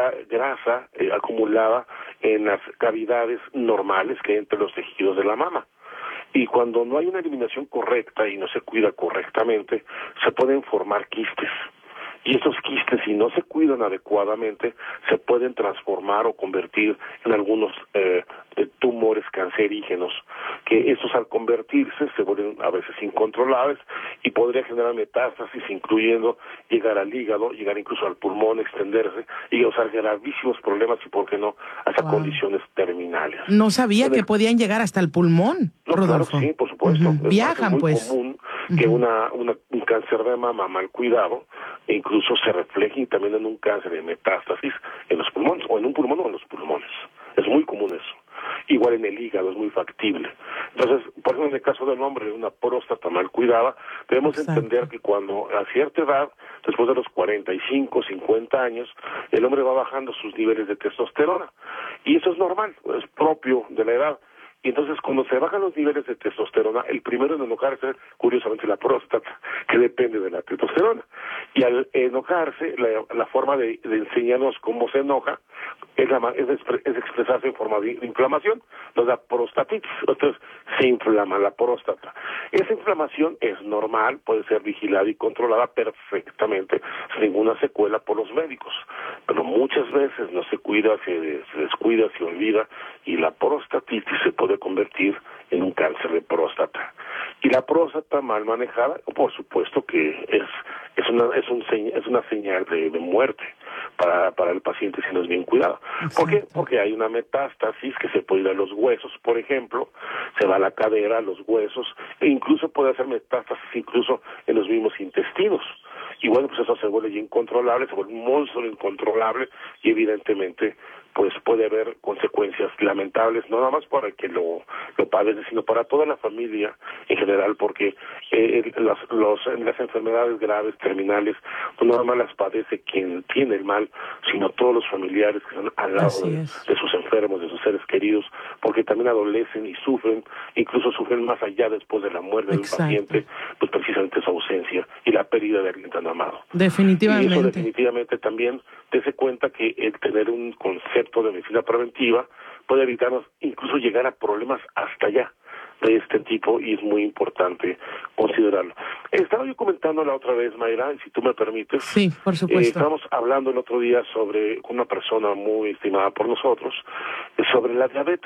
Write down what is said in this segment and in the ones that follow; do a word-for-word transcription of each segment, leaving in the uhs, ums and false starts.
esta grasa eh, acumulada en las cavidades normales que hay entre los tejidos de la mama. Y cuando no hay una eliminación correcta y no se cuida correctamente, se pueden formar quistes. Y esos quistes, si no se cuidan adecuadamente, se pueden transformar o convertir en algunos eh, tumores cancerígenos, que estos al convertirse se vuelven a veces incontrolables y podría generar metástasis, incluyendo llegar al hígado, llegar incluso al pulmón, extenderse y causar gravísimos problemas y, por qué no, hasta wow. condiciones terminales. No sabía el... que podían llegar hasta el pulmón, no, Rodolfo. Claro, sí, por supuesto. Uh-huh. Es Viajan, muy pues. común que uh-huh. una, una, un cáncer de mama mal cuidado e incluso se refleje también en un cáncer de metástasis en los pulmones, o en un pulmón o en los pulmones. Es muy común eso. Igual en el hígado es muy factible. Entonces, por ejemplo, en el caso del hombre de una próstata mal cuidada, debemos Exacto. entender que cuando a cierta edad, después de los cuarenta y cinco, cincuenta años, el hombre va bajando sus niveles de testosterona. Y eso es normal, es propio de la edad. Y entonces, cuando se bajan los niveles de testosterona, el primero en enojarse, curiosamente, la próstata, que depende de la testosterona. Y al enojarse, la, la forma de, de enseñarnos cómo se enoja es, la, es, es expresarse en forma de inflamación, nos da prostatitis, entonces se inflama la próstata. Esa inflamación es normal, puede ser vigilada y controlada perfectamente, sin ninguna secuela por los médicos, pero muchas veces no se cuida, se, se descuida, se olvida, y la prostatitis se puede convertir en un cáncer de próstata. Y la próstata mal manejada, por supuesto que es es una es un es una señal de, de muerte para para el paciente si no es bien cuidado. ¿Por qué? Porque hay una metástasis que se puede ir a los huesos, por ejemplo, se va a la cadera, a los huesos, e incluso puede hacer metástasis incluso en los mismos intestinos. Y bueno, pues eso se vuelve ya incontrolable, se vuelve un monstruo incontrolable y evidentemente pues puede haber consecuencias lamentables, no nada más para el que lo, lo padece, sino para toda la familia en general, porque eh, las, los, las enfermedades graves, terminales, no nada más las padece quien tiene el mal, sino todos los familiares que están al lado de, de sus enfermos, de sus seres queridos, porque también adolecen y sufren, incluso sufren más allá después de la muerte Exacto. del paciente, pues precisamente su ausencia y la pérdida de alguien tan amado. Definitivamente. Y eso definitivamente también, dése cuenta que el tener un concepto de medicina preventiva puede evitarnos incluso llegar a problemas hasta allá de este tipo, y es muy importante considerarlo. Estaba yo comentando la otra vez, Mayra, si tú me permites. Sí, por supuesto. Eh, estábamos hablando el otro día sobre una persona muy estimada por nosotros, sobre la diabetes.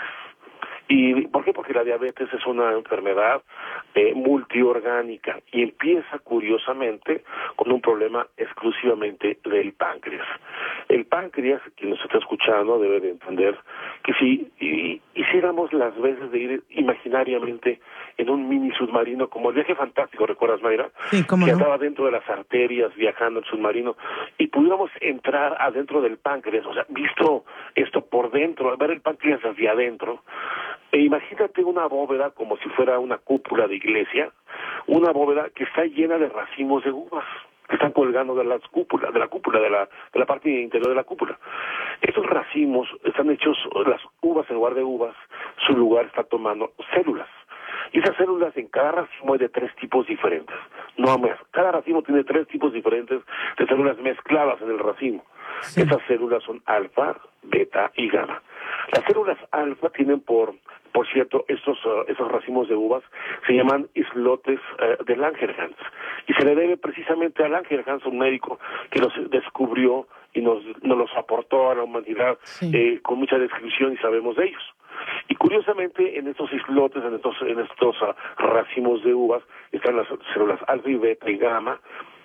¿Y por qué? Porque la diabetes es una enfermedad eh, multiorgánica y empieza curiosamente con un problema exclusivamente del páncreas. El páncreas, quien nos está escuchando debe de entender que si y, hiciéramos las veces de ir imaginariamente en un mini submarino, como el viaje fantástico, ¿recuerdas, Mayra? Sí, cómo que no. andaba dentro de las arterias viajando el submarino, y pudiéramos entrar adentro del páncreas, o sea, visto esto por dentro, ver el páncreas hacia adentro. E imagínate una bóveda como si fuera una cúpula de iglesia, una bóveda que está llena de racimos de uvas que están colgando de las cúpulas, de la cúpula, de la, de la parte interior de la cúpula. Estos racimos están hechos, las uvas en lugar de uvas, su lugar está tomando células. Y esas células en cada racimo hay de tres tipos diferentes. No más, cada racimo tiene tres tipos diferentes de células mezcladas en el racimo. Sí. Esas células son alfa, beta y gamma. Las células alfa tienen por, por cierto, estos, uh, esos racimos de uvas se llaman islotes uh, de Langerhans, y se le debe precisamente a Langerhans, un médico que los descubrió y nos, nos los aportó a la humanidad sí. eh, con mucha descripción, y sabemos de ellos. Y curiosamente en estos islotes, en estos, en estos uh, racimos de uvas, están las células alfa y beta y gamma,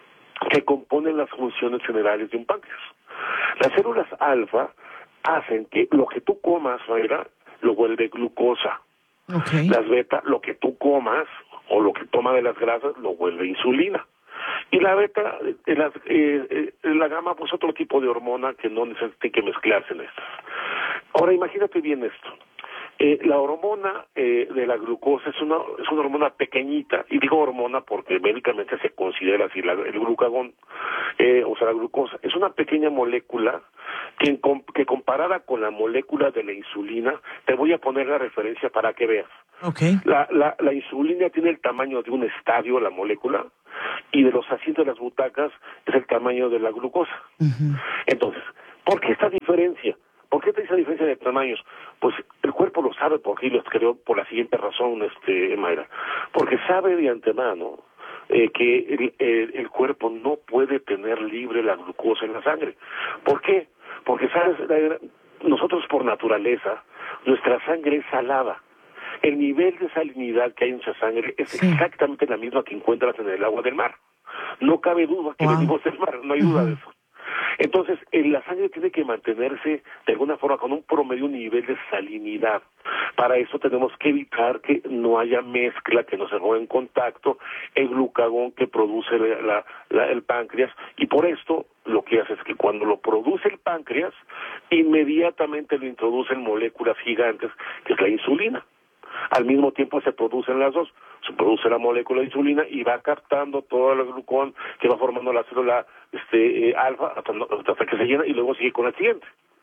que componen las funciones generales de un páncreas. Las células alfa hacen que lo que tú comas, Mayra, lo vuelve glucosa. Okay. Las beta, lo que tú comas o lo que toma de las grasas, lo vuelve insulina. Y la beta, eh, la, eh, eh, la gamma, pues otro tipo de hormona que no necesita que mezclarse en estas. Ahora imagínate bien esto. Eh, la hormona eh, de la glucosa es una es una hormona pequeñita, y digo hormona porque médicamente se considera así, la, el glucagón, eh, o sea, la glucosa, es una pequeña molécula que, que comparada con la molécula de la insulina, te voy a poner la referencia para que veas. Okay. La, la, la insulina tiene el tamaño de un estadio, la molécula, y de los asientos de las butacas es el tamaño de la glucosa. Uh-huh. Entonces, ¿por qué está diferente diferencia. ¿Por qué te dice la diferencia de tamaños? Pues el cuerpo lo sabe porque los creó por la siguiente razón, este Mayra. Porque sabe de antemano eh, que el, el, el cuerpo no puede tener libre la glucosa en la sangre. ¿Por qué? Porque, ¿sabes? Nosotros por naturaleza, nuestra sangre es salada. El nivel de salinidad que hay en nuestra sangre es sí. exactamente la misma que encuentras en el agua del mar. No cabe duda que wow. venimos del mar, no hay duda uh-huh. de eso. Entonces, la sangre tiene que mantenerse de alguna forma con un promedio un nivel de salinidad. Para eso tenemos que evitar que no haya mezcla, que no se robe en contacto el glucagón que produce la, la, el páncreas. Y por esto, lo que hace es que cuando lo produce el páncreas, inmediatamente lo introduce en moléculas gigantes, que es la insulina. Al mismo tiempo se producen las dos, se produce la molécula de insulina y va captando todo el glucón que va formando la célula este, eh, alfa hasta, hasta que se llena y luego sigue con la siguiente.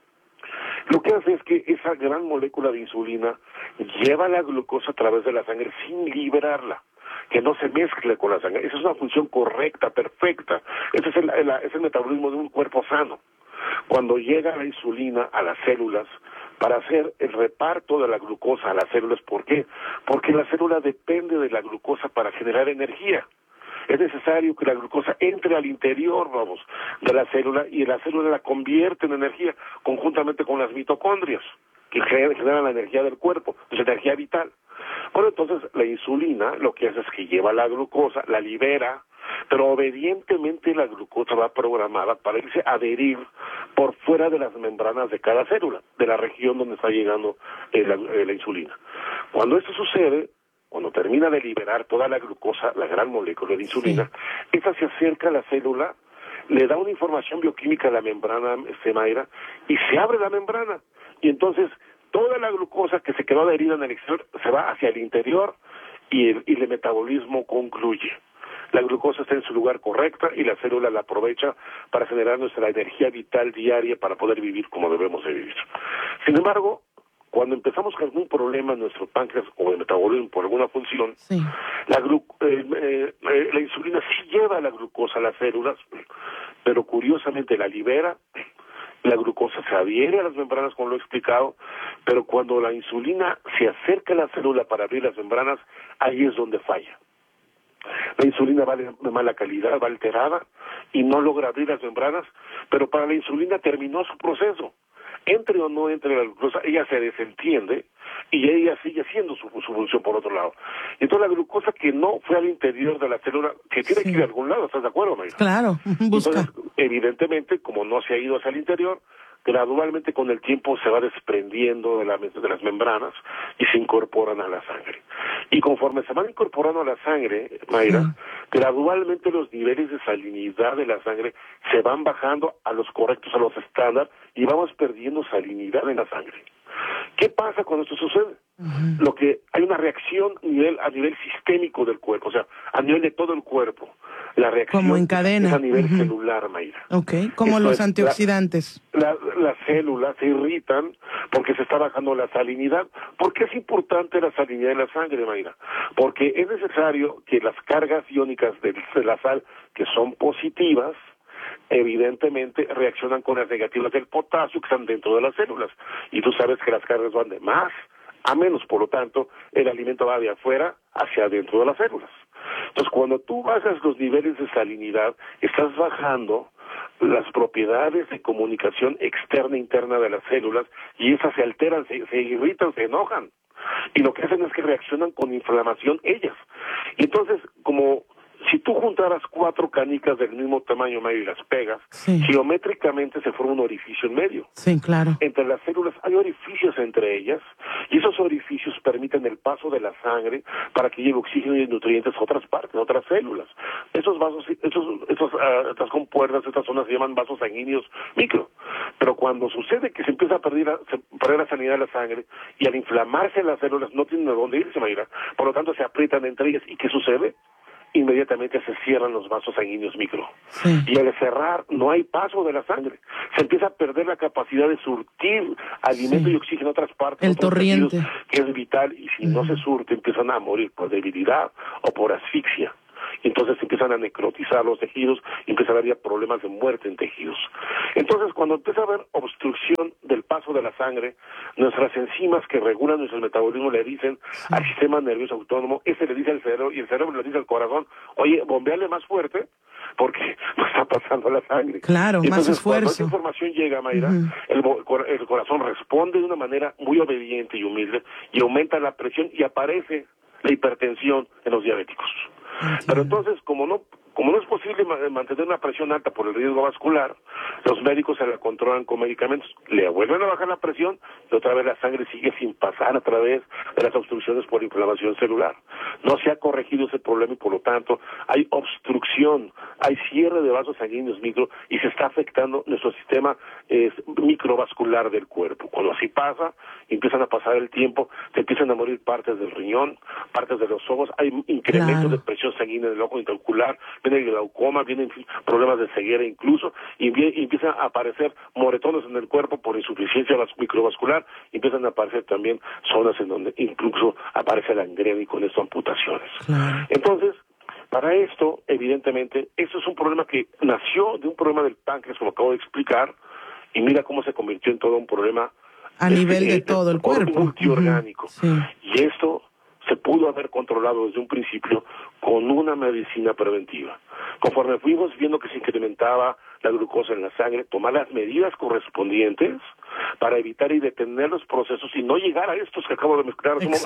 Lo que hace es que esa gran molécula de insulina lleva la glucosa a través de la sangre sin liberarla, que no se mezcle con la sangre. Esa es una función correcta, perfecta. Ese es el, el, es el metabolismo de un cuerpo sano. Cuando llega la insulina a las células, para hacer el reparto de la glucosa a las células. ¿Por qué? Porque la célula depende de la glucosa para generar energía. Es necesario que la glucosa entre al interior, vamos, de la célula y la célula la convierte en energía conjuntamente con las mitocondrias, que generan la energía del cuerpo, es energía vital. Bueno, entonces la insulina lo que hace es que lleva la glucosa, la libera, pero obedientemente la glucosa va programada para irse a adherir por fuera de las membranas de cada célula, de la región donde está llegando eh, la, eh, la insulina. Cuando esto sucede, cuando termina de liberar toda la glucosa, la gran molécula de insulina, sí. esta se acerca a la célula, le da una información bioquímica a la membrana Mayra, y se abre la membrana, y entonces toda la glucosa que se quedó adherida en el exterior se va hacia el interior y el, y el metabolismo concluye. La glucosa está en su lugar correcta y la célula la aprovecha para generar nuestra energía vital diaria para poder vivir como debemos de vivir. Sin embargo, cuando empezamos con algún problema en nuestro páncreas o el metabolismo por alguna función, sí. la, glu eh, eh, eh, la insulina sí lleva la glucosa a las células, pero curiosamente la libera. La glucosa se adhiere a las membranas, como lo he explicado, pero cuando la insulina se acerca a la célula para abrir las membranas, ahí es donde falla. La insulina va de mala calidad, va alterada y no logra abrir las membranas, pero para la insulina terminó su proceso. Entre o no entre la glucosa, ella se desentiende y ella sigue haciendo su, su función por otro lado. Entonces la glucosa que no fue al interior de la célula, que tiene sí. que ir a algún lado, ¿estás de acuerdo, Mayra? Claro, busca. Entonces, evidentemente, como no se ha ido hacia el interior, gradualmente con el tiempo se va desprendiendo de, la, de las membranas y se incorporan a la sangre. Y conforme se van incorporando a la sangre, Mayra, sí. gradualmente los niveles de salinidad de la sangre se van bajando a los correctos, a los estándar, y vamos perdiendo salinidad en la sangre. ¿Qué pasa cuando esto sucede? Uh-huh. Lo que hay una reacción a nivel, a nivel sistémico del cuerpo, o sea, a nivel de todo el cuerpo. La reacción como en cadena. es a nivel uh-huh. celular, Mayra. Okay, como Esto los antioxidantes. La, la, las células se irritan porque se está bajando la salinidad. ¿Por qué es importante la salinidad en la sangre, Mayra? Porque es necesario que las cargas iónicas de, de la sal, que son positivas, evidentemente reaccionan con las negativas del potasio que están dentro de las células. Y tú sabes que las cargas van de más a menos, por lo tanto, el alimento va de afuera hacia adentro de las células. Entonces, cuando tú bajas los niveles de salinidad, estás bajando las propiedades de comunicación externa e interna de las células y esas se alteran, se, se irritan, se enojan. Y lo que hacen es que reaccionan con inflamación ellas. Y entonces, como si tú juntaras cuatro canicas del mismo tamaño medio y las pegas, sí. geométricamente se forma un orificio en medio. Sí, claro. Entre las células hay orificios entre ellas, y esos orificios permiten el paso de la sangre para que lleve oxígeno y nutrientes a otras partes, a otras células. Esos vasos, esos, esos, uh, estas compuertas, estas zonas se llaman vasos sanguíneos micro. Pero cuando sucede que se empieza a perder, a, se, perder la sanidad de la sangre, y al inflamarse las células no tienen a dónde irse, Mayra, por lo tanto se aprietan entre ellas, ¿y qué sucede? Inmediatamente se cierran los vasos sanguíneos micro. Sí. Y al cerrar no hay paso de la sangre. Se empieza a perder la capacidad de surtir alimento sí. y oxígeno a otras partes. El torriente. Tejidos, que es vital, y si uh-huh. no se surte empiezan a morir por debilidad o por asfixia. Entonces empiezan a necrotizar los tejidos y empiezan a haber problemas de muerte en tejidos. Entonces, cuando empieza a haber obstrucción de la sangre, nuestras enzimas que regulan nuestro metabolismo le dicen sí. al sistema nervioso autónomo, ese le dice al cerebro y el cerebro le dice al corazón, oye, bombeale más fuerte porque no está pasando la sangre. Claro, y entonces, más esfuerzo. Cuando esa información llega, Mayra, uh-huh. el, el corazón responde de una manera muy obediente y humilde y aumenta la presión y aparece la hipertensión en los diabéticos. Entiendo. Pero entonces, como no como no es posible mantener una presión alta por el riesgo vascular, los médicos se la controlan con medicamentos, le vuelven a bajar la presión y otra vez la sangre sigue sin pasar a través de las obstrucciones por inflamación celular. No se ha corregido ese problema y por lo tanto hay obstrucción, hay cierre de vasos sanguíneos micro y se está afectando nuestro sistema eh, microvascular del cuerpo. Cuando así pasa, empiezan a pasar el tiempo, se empiezan a morir partes del riñón, partes de los ojos, hay incremento claro. de presión sanguínea del ojo intraocular, viene el glaucoma, vienen problemas de ceguera incluso, y, y empiezan a aparecer moretones en el cuerpo por insuficiencia microvascular, y empiezan a aparecer también zonas en donde incluso aparece la gangrena y con esto amputaciones. Claro. Entonces, para esto, evidentemente, esto es un problema que nació de un problema del páncreas, como acabo de explicar, y mira cómo se convirtió en todo un problema a nivel de, de todo el cuerpo, multiorgánico. Uh-huh. Sí. Y esto se pudo haber controlado desde un principio con una medicina preventiva. Conforme fuimos viendo que se incrementaba la glucosa en la sangre, tomar las medidas correspondientes para evitar y detener los procesos y no llegar a estos que acabo de mezclar hace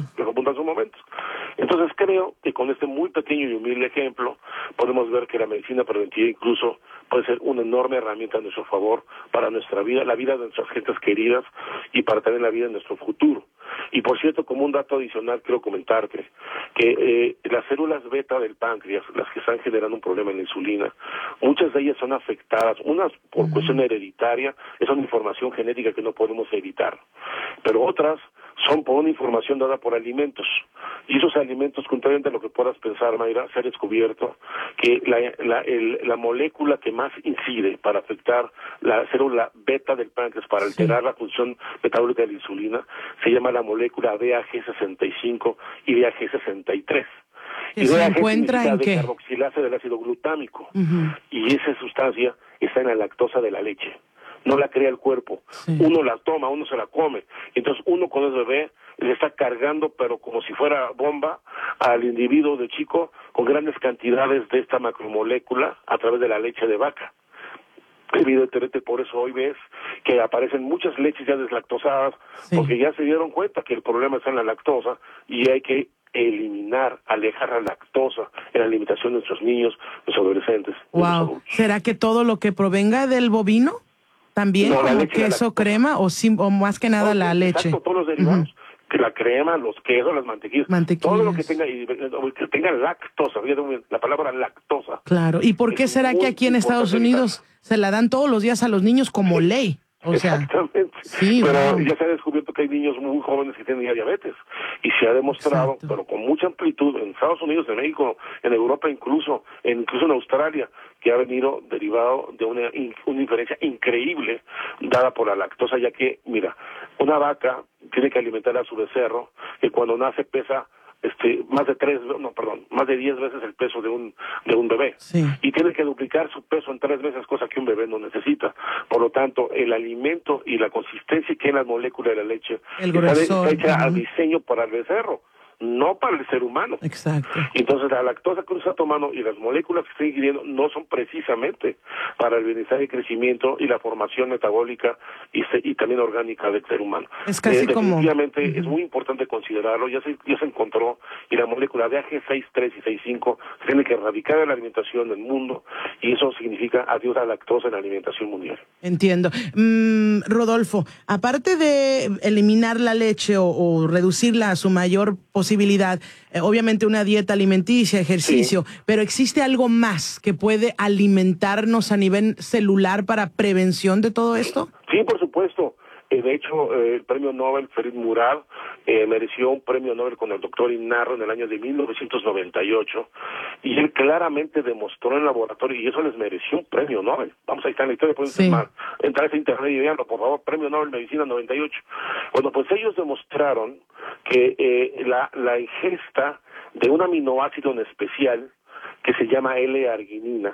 un momento. Entonces creo que con este muy pequeño y humilde ejemplo podemos ver que la medicina preventiva incluso puede ser una enorme herramienta a nuestro favor para nuestra vida, la vida de nuestras gentes queridas y para tener la vida de nuestro futuro. Y por cierto, como un dato adicional, quiero comentarte que eh, las células beta del páncreas, las que están generando un problema en la insulina, muchas de ellas son afectadas, unas por uh-huh. cuestión hereditaria, es una información genética que no podemos evitar, pero otras son por una información dada por alimentos. Y esos alimentos, contrariamente a lo que puedas pensar, Mayra, se ha descubierto que la, la, el, la molécula que más incide para afectar la célula beta del páncreas, para alterar sí. la función metabólica de la insulina, se llama la molécula D A G sesenta y cinco y D A G sesenta y tres. ¿Y se encuentra en qué? Carboxilasa del ácido glutámico. Uh-huh. Y esa sustancia está en la lactosa de la leche. No la crea el cuerpo. Sí. Uno la toma, uno se la come. Entonces uno con el bebé le está cargando, pero como si fuera bomba, al individuo de chico con grandes cantidades de esta macromolécula a través de la leche de vaca. Evidentemente por eso hoy ves que aparecen muchas leches ya deslactosadas, sí. porque ya se dieron cuenta que el problema está en la lactosa y hay que eliminar, alejar la lactosa en la alimentación de nuestros niños, los adolescentes. Wow. Los adultos. ¿Será que todo lo que provenga del bovino también, no, como queso, crema o, sim, o más que nada no, la exacto, leche? Exacto, todos los derivados. Uh-huh. Que la crema, los quesos, las mantequillas, mantequillas, todo lo que tenga que tenga lactosa, la palabra lactosa. Claro, ¿y por qué será que aquí en Estados Unidos se la dan todos los días a los niños como ley? O sea, exactamente. Sí, pero wow. ya se ha descubierto que hay niños muy jóvenes que tienen ya diabetes y se ha demostrado, exacto. pero con mucha amplitud en Estados Unidos, en México, en Europa, incluso, en, incluso en Australia, que ha venido derivado de una, una diferencia increíble dada por la lactosa, ya que, mira, una vaca tiene que alimentar a su becerro, que cuando nace pesa este más de tres, no, perdón, más de diez veces el peso de un de un bebé. Sí. Y tiene que duplicar su peso en tres veces, cosa que un bebé no necesita. Por lo tanto, el alimento y la consistencia que en las moléculas de la leche el grosor, está hecha uh-huh. a diseño para el becerro, no para el ser humano. Exacto. Entonces la lactosa que uno está tomando y las moléculas que está ingiriendo no son precisamente para el bienestar y crecimiento y la formación metabólica y, se, y también orgánica del ser humano. Es casi eh, definitivamente como... Uh-huh. es muy importante considerarlo, ya se, ya se encontró y la molécula de A G sesenta y tres y sesenta y cinco se tiene que erradicar de la alimentación del mundo y eso significa adiós a la lactosa en la alimentación mundial. Entiendo. Mm, Rodolfo, aparte de eliminar la leche o, o reducirla a su mayor posibilidad, eh, obviamente una dieta alimenticia, ejercicio, sí. pero ¿existe algo más que puede alimentarnos a nivel celular para prevención de todo esto? Sí, por supuesto. Eh, de hecho, eh, el premio Nobel Ferit Murad eh, mereció un premio Nobel con el doctor Inarro en el año de mil novecientos noventa y ocho y él claramente demostró en el laboratorio, y eso les mereció un premio Nobel. Vamos, ahí está en la historia, pueden sí. más, entrar a internet y veanlo, por favor, premio Nobel Medicina noventa y ocho. Bueno, pues ellos demostraron que eh, la, la ingesta de un aminoácido en especial que se llama L-arginina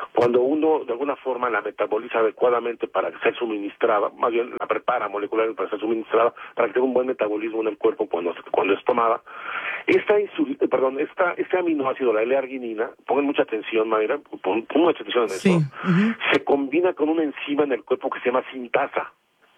Cuando uno de alguna forma la metaboliza adecuadamente para ser suministrada, más bien la prepara molecularmente para ser suministrada, para que tenga un buen metabolismo en el cuerpo cuando, cuando es tomada, esta insulina, perdón, esta, este aminoácido, la L-arginina, pongan mucha atención, Mayra, pon, pon mucha atención en Sí. eso, Uh-huh. se combina con una enzima en el cuerpo que se llama sintasa.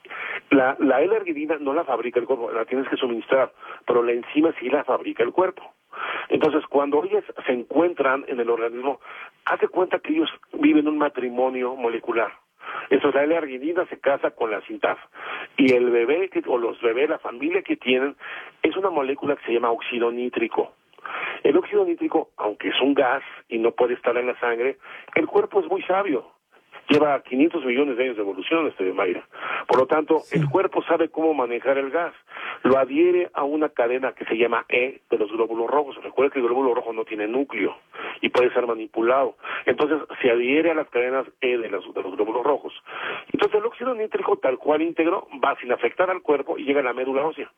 La, la L-arginina no la fabrica el cuerpo, la tienes que suministrar, pero la enzima sí la fabrica el cuerpo. Entonces, cuando ellas se encuentran en el organismo, haz de cuenta que ellos viven un matrimonio molecular. Entonces, la L-arginina se casa con la sintasa. Y el bebé, que, o los bebés, la familia que tienen, es una molécula que se llama óxido nítrico. El óxido nítrico, aunque es un gas y no puede estar en la sangre, el cuerpo es muy sabio. Lleva quinientos millones de años de evolución, este Mayra. Por lo tanto, sí. el cuerpo sabe cómo manejar el gas. Lo adhiere a una cadena que se llama E de los glóbulos rojos. Recuerda que el glóbulo rojo no tiene núcleo y puede ser manipulado. Entonces, se adhiere a las cadenas E de los, de los glóbulos rojos. Entonces, el óxido nítrico, tal cual íntegro, va sin afectar al cuerpo y llega a la médula ósea.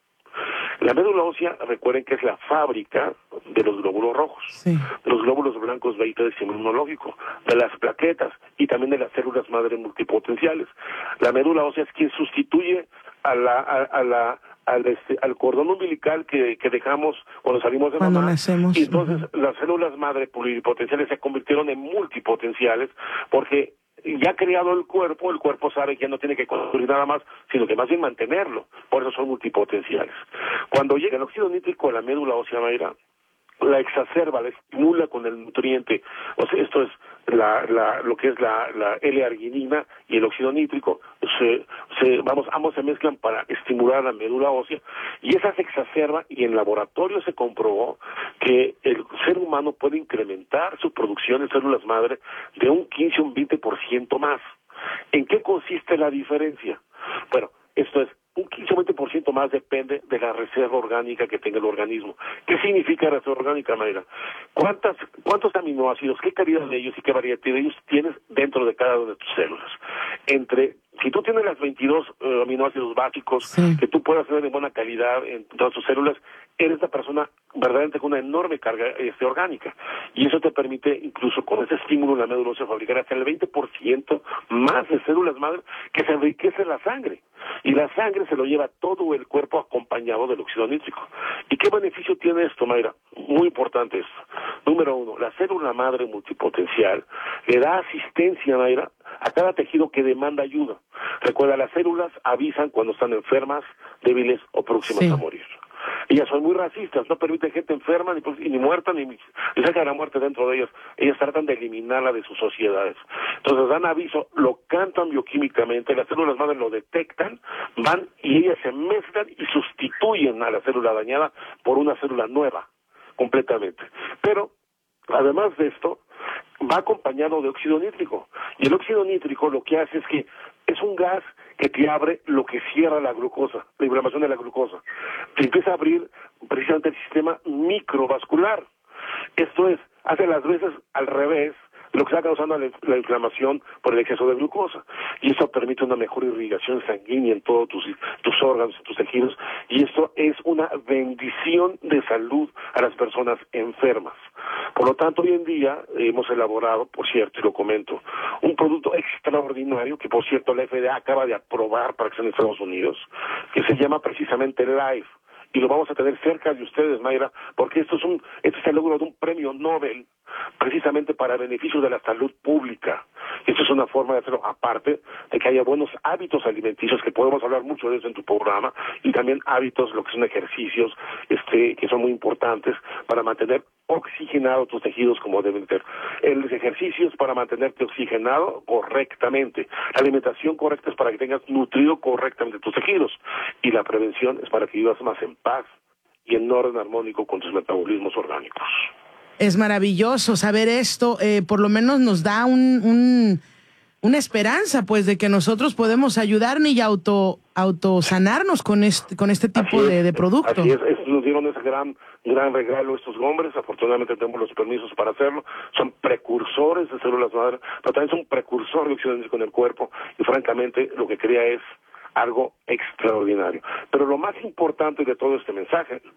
La médula ósea, recuerden que es la fábrica de los glóbulos rojos, sí. de los glóbulos blancos beta del sistema inmunológico, de las plaquetas y también de las células madre multipotenciales. La médula ósea es quien sustituye a la, a, a la al, este, al cordón umbilical que, que dejamos cuando salimos de cuando mamá, nacemos. Y entonces uh-huh. las células madre pluripotenciales se convirtieron en multipotenciales porque ya creado el cuerpo, el cuerpo sabe que ya no tiene que construir nada más, sino que más bien mantenerlo. Por eso son multipotenciales. Cuando llega el óxido nítrico a la médula ósea, Mayra, la exacerba, la estimula con el nutriente. O sea, esto es la, la, lo que es la, la L-arginina y el óxido nítrico. Se, se, vamos, ambos se mezclan para estimular la médula ósea y esa se exacerba y en laboratorio se comprobó que el ser humano puede incrementar su producción de células madre de un quince a un veinte por ciento más. ¿En qué consiste la diferencia? Bueno, esto es un quince o veinte por ciento más depende de la reserva orgánica que tenga el organismo. ¿Qué significa reserva orgánica, Mayra? ¿Cuántas, ¿Cuántos aminoácidos, qué calidad de ellos y qué variedad de ellos tienes dentro de cada una de tus células? Entre, si tú tienes las veintidós uh, aminoácidos básicos sí. que tú puedas tener de buena calidad en todas tus células, eres una persona verdaderamente con una enorme carga este, orgánica. Y eso te permite, incluso con ese estímulo en la médula ósea, fabricar hasta el veinte por ciento más de células madre que se enriquece en la sangre. Y la sangre se lo lleva todo el cuerpo acompañado del óxido nítrico. ¿Y qué beneficio tiene esto, Mayra? Muy importante esto. Número uno, la célula madre multipotencial le da asistencia, Mayra, a cada tejido que demanda ayuda. Recuerda, las células avisan cuando están enfermas, débiles o próximas sí. a morir. Ellas son muy racistas, no permiten gente enferma, ni, ni muerta, ni, ni sacan la muerte dentro de ellas. Ellas tratan de eliminarla de sus sociedades. Entonces dan aviso, lo cantan bioquímicamente, las células madre lo detectan, van y ellas se mezclan y sustituyen a la célula dañada por una célula nueva, completamente. Pero, además de esto, va acompañado de óxido nítrico. Y el óxido nítrico lo que hace es que es un gas que te abre lo que cierra la glucosa, la inflamación de la glucosa. Te empieza a abrir precisamente el sistema microvascular. Esto es, hace las veces al revés de lo que está causando la, la inflamación por el exceso de glucosa. Y eso permite una mejor irrigación sanguínea en todos tus, tus órganos, tus tejidos. Y esto es una bendición de salud a las personas enfermas. Por lo tanto, hoy en día hemos elaborado, por cierto, y lo comento, un producto extraordinario que, por cierto, la F D A acaba de aprobar para que sea en Estados Unidos, que se llama precisamente Life. Y lo vamos a tener cerca de ustedes, Mayra, porque esto es un, esto es el logro de un premio Nobel, precisamente para beneficio de la salud pública. Esto es una forma de hacerlo, aparte de que haya buenos hábitos alimenticios, que podemos hablar mucho de eso en tu programa, y también hábitos, lo que son ejercicios, este, que son muy importantes para mantener oxigenado tus tejidos como deben ser. Los ejercicios para mantenerte oxigenado correctamente. La alimentación correcta es para que tengas nutrido correctamente tus tejidos. Y la prevención es para que vivas más en paz y en orden armónico con tus metabolismos orgánicos. Es maravilloso saber esto. Eh, por lo menos nos da un, un, una esperanza, pues, de que nosotros podemos ayudarnos y auto autosanarnos con este con este tipo de, de producto. Así es, es, nos dieron ese gran gran regalo estos hombres. Afortunadamente tenemos los permisos para hacerlo. Son precursores de células madre, pero también son precursores de óxido nítrico en el cuerpo. Y francamente, lo que crea es algo extraordinario. Pero lo más importante de todo este mensaje,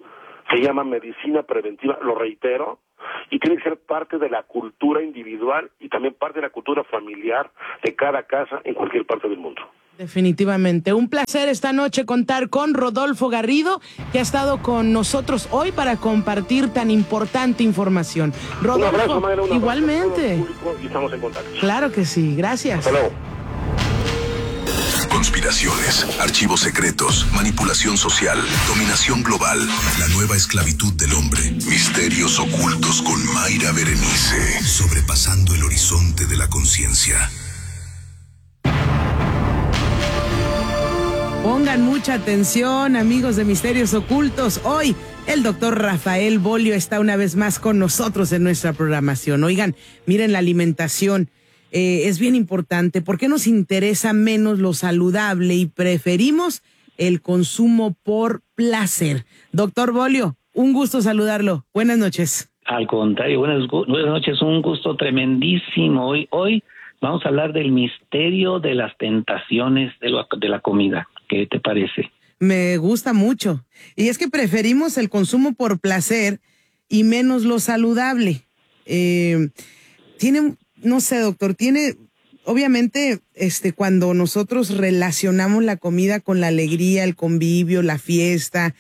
Se llama medicina preventiva, lo reitero, y tiene que ser parte de la cultura individual y también parte de la cultura familiar de cada casa en cualquier parte del mundo. Definitivamente. Un placer esta noche contar con Rodolfo Garrido, que ha estado con nosotros hoy para compartir tan importante información. Rodolfo, un abrazo, Mayra, un abrazo igualmente. Público, y estamos en contacto. Claro que sí, gracias. Hasta luego. Conspiraciones, archivos secretos, manipulación social, dominación global, la nueva esclavitud del hombre, misterios ocultos con Mayra Berenice, sobrepasando el horizonte de la conciencia. Pongan mucha atención, amigos de Misterios Ocultos. Hoy el doctor Rafael Bolio está una vez más con nosotros en nuestra programación. Oigan, miren, la alimentación eh, es bien importante. ¿Por qué nos interesa menos lo saludable y preferimos el consumo por placer? Doctor Bolio, un gusto saludarlo. Buenas noches. Al contrario, buenas, buenas noches, un gusto tremendísimo. Hoy, hoy vamos a hablar del misterio de las tentaciones de, lo, de la comida. ¿Qué te parece? Me gusta mucho. Y es que preferimos el consumo por placer y menos lo saludable. Eh, tiene, no sé, doctor, tiene, obviamente, este, cuando nosotros relacionamos la comida con la alegría, el convivio, la fiesta,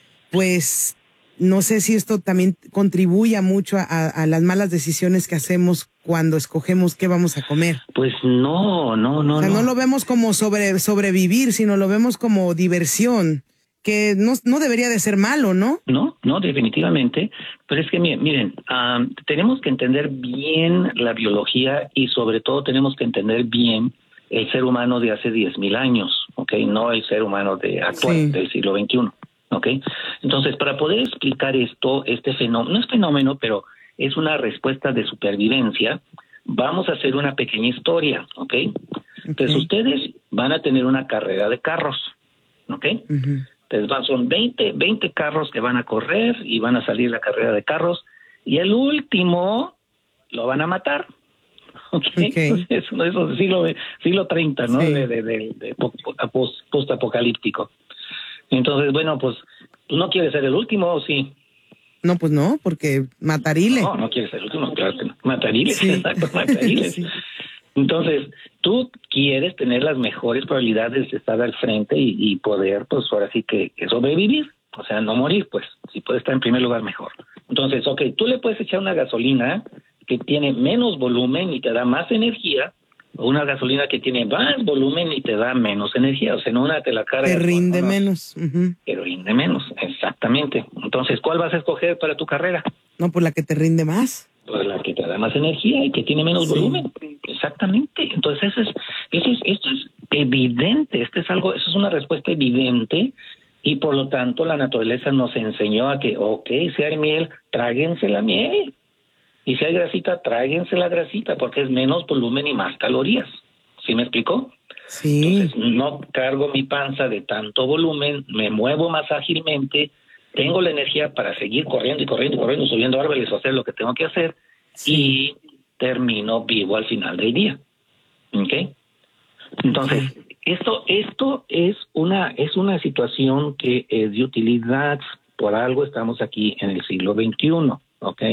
pues no sé si esto también contribuye mucho a, a las malas decisiones que hacemos cuando escogemos qué vamos a comer. Pues no, no, no. O sea, no, no lo vemos como sobre, sobrevivir, sino lo vemos como diversión, que no, no debería de ser malo, ¿no? No, no, definitivamente. Pero es que miren, miren um, tenemos que entender bien la biología y sobre todo tenemos que entender bien el ser humano de hace diez mil años, ¿ok? No el ser humano de actual, sí, del siglo veintiuno. ¿Ok? Entonces, para poder explicar esto, este fenómeno, no es fenómeno, pero es una respuesta de supervivencia, vamos a hacer una pequeña historia, ¿ok? okay. Entonces, ustedes van a tener una carrera de carros, ¿ok? Uh-huh. Entonces, van, son veinte, veinte carros que van a correr y van a salir la carrera de carros, y el último lo van a matar, ¿ok? okay. Entonces, eso, eso es siglo, siglo treinta, ¿no? Sí. De, de, de, de post, post-apocalíptico. Entonces, bueno, pues, ¿tú no quieres ser el último o sí? No, pues no, porque matarile. No, no quieres ser el último, claro que no. Matarile, sí. Exacto, matarile. Sí. Entonces, tú quieres tener las mejores probabilidades de estar al frente y, y poder, pues, ahora sí que, que sobrevivir. O sea, no morir, pues. Si puedes estar en primer lugar, mejor. Entonces, ok, tú le puedes echar una gasolina que tiene menos volumen y te da más energía, o una gasolina que tiene más volumen y te da menos energía, o sea, no una te la carga. Te rinde menos. Uh-huh. Te rinde menos, exactamente. Entonces, ¿cuál vas a escoger para tu carrera? No, pues la que te rinde más. Pues la que te da más energía y que tiene menos sí. volumen. Exactamente. Entonces, eso es, eso es, esto es evidente, esto es algo, eso es una respuesta evidente y por lo tanto la naturaleza nos enseñó a que, ok, si hay miel, tráguense la miel. Y si hay grasita, tráiganse la grasita, porque es menos volumen y más calorías. ¿Sí me explicó? Sí. Entonces, no cargo mi panza de tanto volumen, me muevo más ágilmente, tengo la energía para seguir corriendo y corriendo y corriendo, subiendo árboles o hacer lo que tengo que hacer, sí. y termino vivo al final del día. ¿Ok? Entonces, sí. esto esto es una, es una situación que es de utilidad. Por algo estamos aquí en el siglo veintiuno. ¿Ok?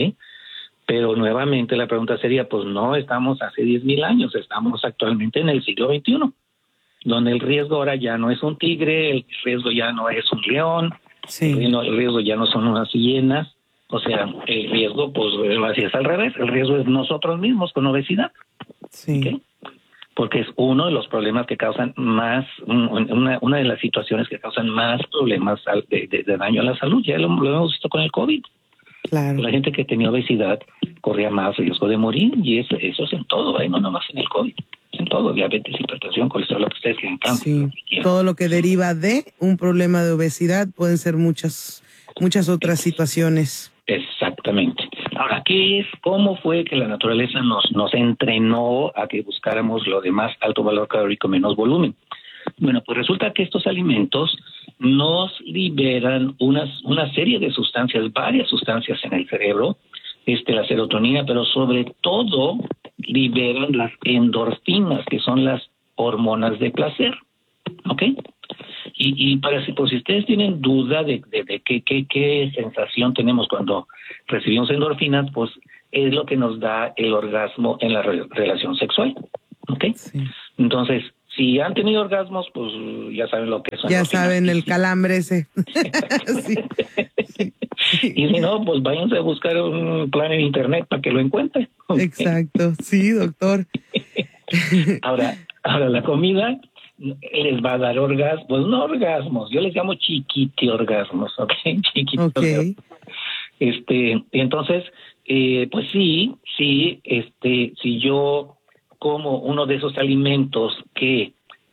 Pero nuevamente la pregunta sería, pues no estamos hace diez mil años, estamos actualmente en el siglo veintiuno, donde el riesgo ahora ya no es un tigre, el riesgo ya no es un león, sí. el, el riesgo ya no son unas hienas, o sea, el riesgo, pues así es al revés, el riesgo es nosotros mismos con obesidad, sí. ¿okay? Porque es uno de los problemas que causan más, una, una de las situaciones que causan más problemas de, de, de daño a la salud, ya lo, lo hemos visto con el COVID. Claro. La gente que tenía obesidad corría más riesgo de morir y eso, eso es en todo, ¿eh? No nomás en el COVID, en todo, diabetes, hipertensión, colesterol, lo que ustedes quieran, cáncer. Sí, lo que todo lo que deriva de un problema de obesidad pueden ser muchas, muchas otras situaciones. Exactamente. Ahora, ¿qué es? ¿Cómo fue que la naturaleza nos, nos entrenó a que buscáramos lo de más alto valor calórico, menos volumen? Bueno, pues resulta que estos alimentos nos liberan unas, una serie de sustancias, varias sustancias en el cerebro, este, la serotonina, pero sobre todo liberan las endorfinas, que son las hormonas de placer, ¿ok? y, y para si, por si ustedes tienen duda de, de, de qué, qué, qué sensación tenemos cuando recibimos endorfinas, pues es lo que nos da el orgasmo en la re- relación sexual. ¿Ok? Sí. Entonces, si han tenido orgasmos, pues ya saben lo que son. Ya saben, el calambre ese. Sí. Sí. Y si no, pues váyanse a buscar un plan en internet para que lo encuentren. ¿Okay? Exacto, sí, doctor. Ahora, ahora la comida les va a dar orgasmos, pues no orgasmos, yo les llamo chiquiti orgasmos, ¿ok? Chiquiti okay. orgasmos. Este, entonces, eh, pues sí, sí, este, si yo como uno de esos alimentos que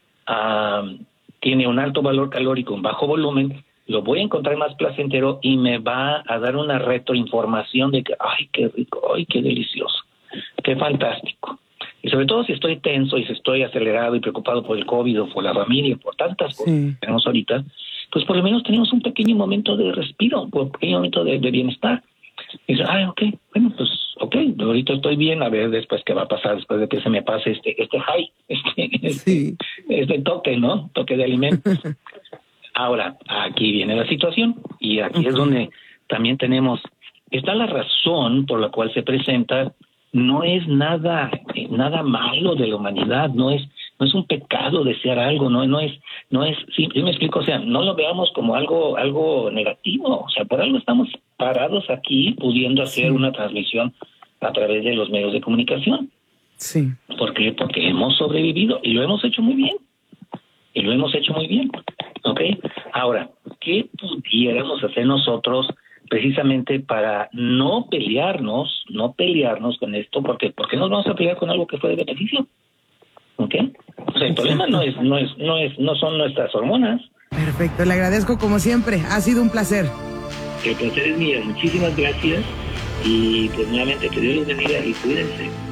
uh, tiene un alto valor calórico, un bajo volumen, lo voy a encontrar más placentero y me va a dar una retroinformación de que, ay, qué rico, ay, qué delicioso, qué fantástico. Y sobre todo si estoy tenso y si estoy acelerado y preocupado por el COVID o por la familia, por tantas cosas sí. que tenemos ahorita, pues por lo menos tenemos un pequeño momento de respiro, un pequeño momento de, de bienestar. Y dice, ay, ok, bueno, pues, ok, ahorita estoy bien, a ver después qué va a pasar, después de que se me pase este este high, este, sí. este, este toque, ¿no? Toque de alimentos. Ahora, aquí viene la situación, y aquí uh-huh. es donde también tenemos, está la razón por la cual se presenta, no es nada, nada malo de la humanidad, no es, no es un pecado desear algo, no, no es, no es, sí, yo me explico, o sea, no lo veamos como algo, algo negativo, o sea, por algo estamos parados aquí pudiendo hacer sí. una transmisión a través de los medios de comunicación. Sí. ¿Por qué? Porque hemos sobrevivido y lo hemos hecho muy bien. Y lo hemos hecho muy bien, ¿ok? Ahora, ¿qué pudiéramos hacer nosotros precisamente para no pelearnos, no pelearnos con esto? Porque ¿por qué nos vamos a pelear con algo que fue de beneficio? ¿Ok? O sea, el problema no es, no es, no es, no son nuestras hormonas. Perfecto, le agradezco como siempre, ha sido un placer. El placer es mío, muchísimas gracias y pues nuevamente que Dios los bendiga y cuídense.